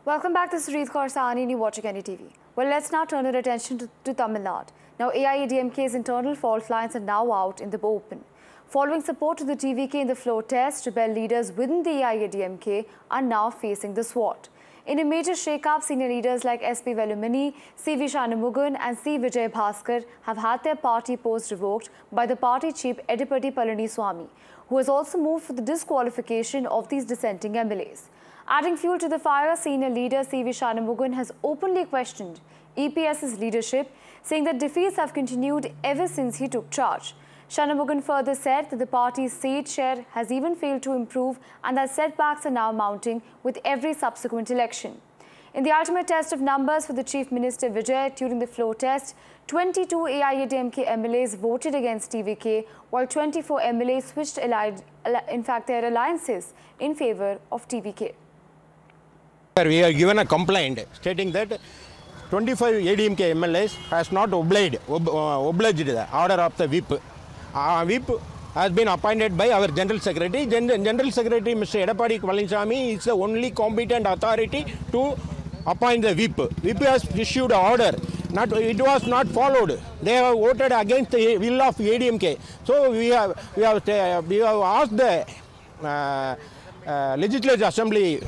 Welcome back to Sreeth Khorsani and you're watching NDTV. Well, let's now turn our attention to Tamil Nadu. Now, AIADMK's internal fault lines are now out in the open. Following support to the TVK in the floor test, rebel leaders within the AIADMK are now facing the SWAT. In a major shake-up, senior leaders like SP Velumani, CV Shanmugam and C. Vijay Bhaskar have had their party post revoked by the party chief Edipati Palaniswamy, who has also moved for the disqualification of these dissenting MLAs. Adding fuel to the fire, senior leader C.V. Shanmugam has openly questioned EPS's leadership, saying that defeats have continued ever since he took charge. Shanmugam further said that the party's seat share has even failed to improve and that setbacks are now mounting with every subsequent election. In the ultimate test of numbers for the Chief Minister Vijay during the floor test, 22 AIADMK MLAs voted against TVK, while 24 MLAs switched their alliances in favour of TVK. We are given a complaint stating that 25 ADMK MLAs has not obliged the order of the whip. Whip has been appointed by our General Secretary. General Secretary Mr. Edipati Palaniswamy is the only competent authority to appoint the whip. Whip has issued an order. It was not followed. They have voted against the will of ADMK. So we have asked the Legislative Assembly